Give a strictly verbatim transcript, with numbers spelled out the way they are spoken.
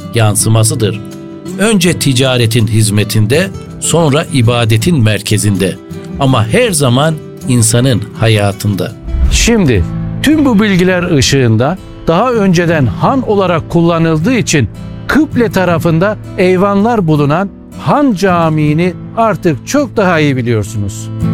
yansımasıdır. Önce ticaretin hizmetinde, sonra ibadetin merkezinde ama her zaman insanın hayatında. Şimdi tüm bu bilgiler ışığında daha önceden han olarak kullanıldığı için kıble tarafında eyvanlar bulunan Han Camii'ni artık çok daha iyi biliyorsunuz.